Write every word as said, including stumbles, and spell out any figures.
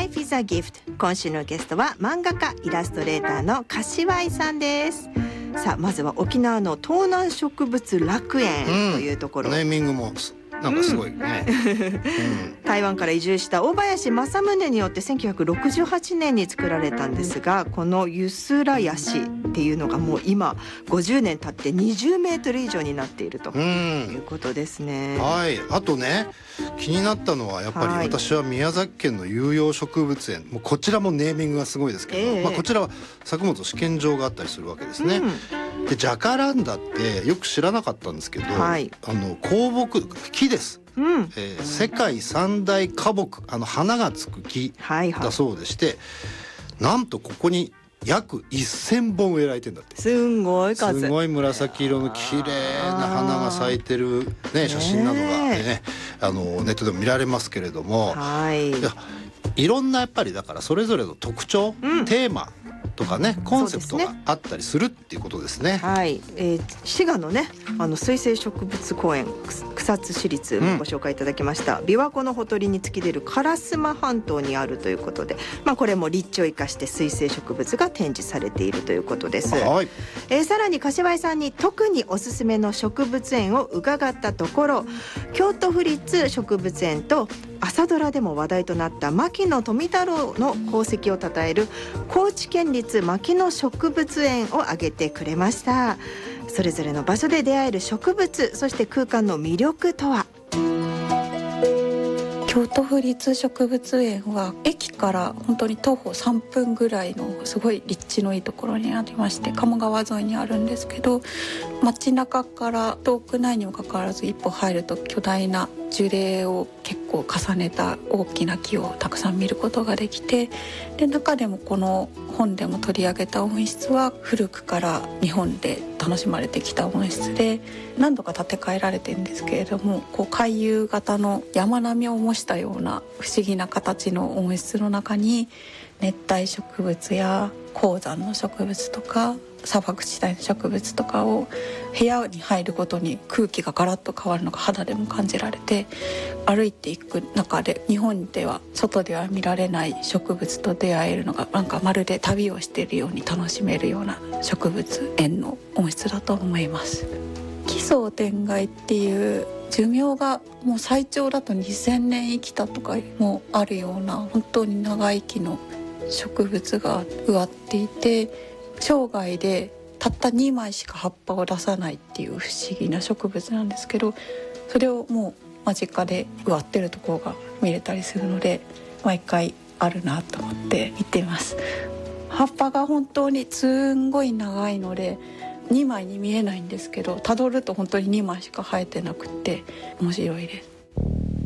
Life is a gift。 今週のゲストは漫画家イラストレーターの柏井さんです。さあまずは沖縄の東南植物楽園というところ、 うん、ネーミングもなんかすごいね、うんうん、 台湾から移住した大林正宗によってせんきゅうひゃくろくじゅうはちねんに作られたんですが、このユスラヤシっていうのがもう今ごじゅうねん経ってにじゅうメートル以上になっているということですね、 うん、はい。あとね気になったのはやっぱり私は宮崎県の有用植物園、もうこちらもネーミングがすごいですけど、えーまあ、こちらは作物試験場があったりするわけですね、うん、でジャカランダってよく知らなかったんですけど、はい、あの香木木です、うんえー、世界三大花木、あの花がつく木だそうでして、はいはい、なんとここに約せんぼん植えられてんだって。 すんごい数、 すごい紫色の綺麗な花が咲いてる、ね、写真などが、ね、あのネットでも見られますけれども、はい、いやいろんなやっぱりだからそれぞれの特徴、うん、テーマとかねコンセプトがあったりするっていうことですね。 はい、えー、滋賀のねあの水生植物公園草津市立もご紹介いただきました、うん、琵琶湖のほとりに突き出る烏丸半島にあるということで、まあ、これも立地を生かして水生植物が展示されているということです、はいえー、さらに柏井さんに特におすすめの植物園を伺ったところ、京都府立植物園と朝ドラでも話題となった牧野富太郎の功績を称える高知県立牧野植物園を挙げてくれました。それぞれの場所で出会える植物、そして空間の魅力とは。 京都府立植物園は駅から本当に徒歩さんぷんぐらいのすごい立地のいいところにありまして、鴨川沿いにあるんですけど、街中から遠くないにもかかわらず一歩入ると巨大な樹齢を結構重ねた大きな木をたくさん見ることができて、で中でもこの本でも取り上げた温室は古くから日本で楽しまれてきた温室で、何度か建て替えられてるんですけれども、こう回遊型の山並みを模したような不思議な形の温室の中に熱帯植物や高山の植物とか砂漠地帯の植物とかを部屋に入るごとに空気がガラッと変わるのが肌でも感じられて、歩いていく中で日本では外では見られない植物と出会えるのがなんかまるで旅をしているように楽しめるような植物園の温室だと思います。奇想天外っていう寿命がもう最長だとにせんねん生きたとかもあるような本当に長生きの植物が植わっていて、生涯でたったにまいしか葉っぱを出さないっていう不思議な植物なんですけど、それをもう間近で植わってるところが見れたりするので毎回あるなと思って見ています。葉っぱが本当にすんごい長いのでにまいに見えないんですけど、たどると本当ににまいしか生えてなくて面白いです。